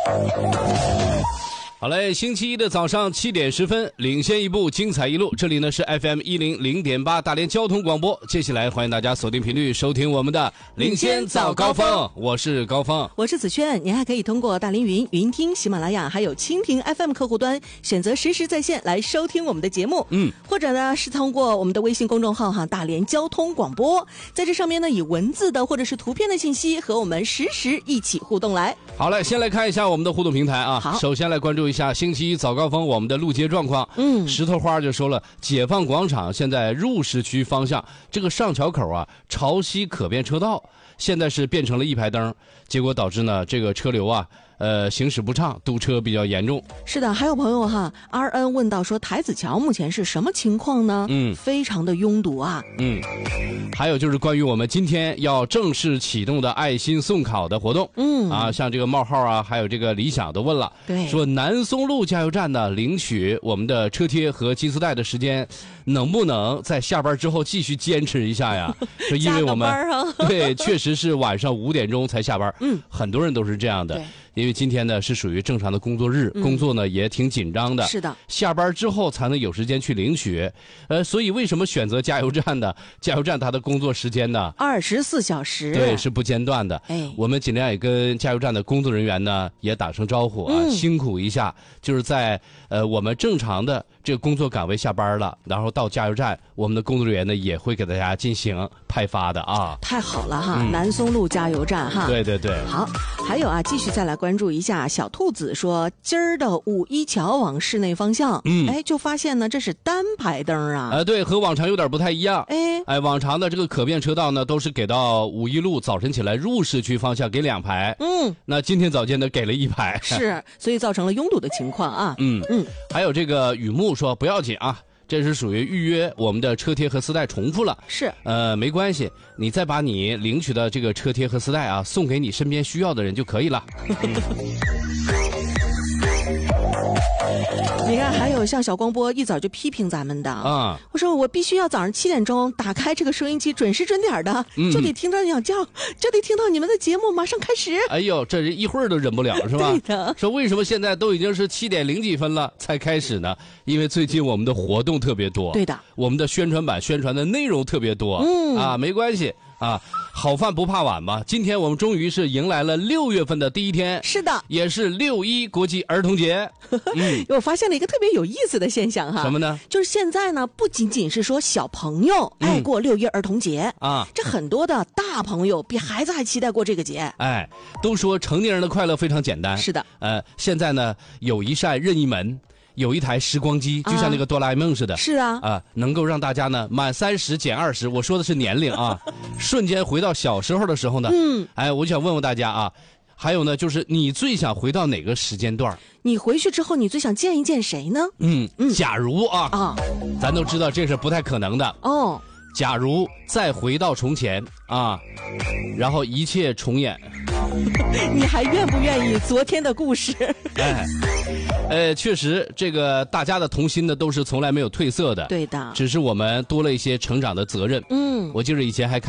好嘞，星期一的早上7点10分，领先一步，精彩一路。这里呢是 FM100.8大连交通广播。接下来欢迎大家锁定频率收听我们的领先早高峰，我是高峰， 我是子轩。您还可以通过大连云、云听、喜马拉雅还有蜻蜓 FM 客户端选择实时在线来收听我们的节目，或者呢是通过我们的微信公众号大连交通广播，在这上面呢以文字的或者是图片的信息和我们实时一起互动来。 好嘞，先来看一下我们的互动平台啊。 好， 首先来关注一下星期一早高峰我们的路街状况。石头花就说了，解放广场现在入市区方向这个上桥口啊，潮汐可变车道现在是变成了一排灯，结果导致呢这个车流啊行驶不畅，堵车比较严重。 是的，还有朋友RN 问到说台子桥目前是什么情况呢？非常的拥堵啊。 还有就是关于我们今天要正式启动的爱心送考的活动。像这个冒号啊，还有这个理想都问了， 对， 说南松路加油站呢领取我们的车贴和金丝带的时间，能不能在下班之后继续坚持一下呀？说因为我们对，确实是晚上5点钟才下班。很多人都是这样的。因为今天呢是属于正常的工作日，工作呢也挺紧张的。 是的， 下班之后才能有时间去领取。所以为什么选择加油站呢？加油站它的工作时间呢 24小时， 对，是不间断的。我们尽量也跟加油站的工作人员呢也打声招呼啊，辛苦一下。就是在我们正常的这个工作岗位下班了，然后到加油站，我们的工作人员呢也会给大家进行派发的啊。 太好了哈，南松路加油站哈。 对对对。 好，还有继续再来关注一下小兔子说，今儿的五一桥往市内方向，就发现呢这是单排灯啊。 对，和往常有点不太一样。往常的这个可变车道呢都是给到五一路早晨起来入市区方向给2排。那今天早间呢给了1排。 是，所以造成了拥堵的情况啊。 还有这个雨木说不要紧啊，这是属于预约我们的车贴和丝带重复了。 是， 没关系，你再把你领取的这个车贴和丝带送给你身边需要的人就可以了。 你看，还有像小光波一早就批评咱们的我说我必须要早上7点钟打开这个收音机，准时准点的，就得听到鸟叫，就得听到你们的节目，马上开始。 哎呦，这一会儿都忍不了是吧？ 对的。说为什么现在都已经是7点0几分了才开始呢？因为最近我们的活动特别多。 对的，我们的宣传版宣传的内容特别多。没关系啊，好饭不怕晚嘛。今天我们终于是迎来了6月份的第一天。 是的， 也是6·1国际儿童节。 我发现了一个特别有意思的现象什么呢？ 就是现在呢，不仅仅是说小朋友爱过6·1儿童节这很多的大朋友比孩子还期待过这个节。 都说成年人的快乐非常简单。 是的， 现在呢有一扇任意门，有一台时光机，就像那个哆啦 A 梦似的。 是啊， 能够让大家呢满30减20，我说的是年龄啊，瞬间回到小时候的时候呢。我就想问问大家还有呢，就是你最想回到哪个时间段？ 你回去之后，你最想见一见谁呢？ 假如咱都知道这是不太可能的。假如再回到从前然后一切重演， 你还愿不愿意昨天的故事？ 确实，这个大家的童心呢都是从来没有褪色的。 对的， 只是我们多了一些成长的责任。我记得以前还看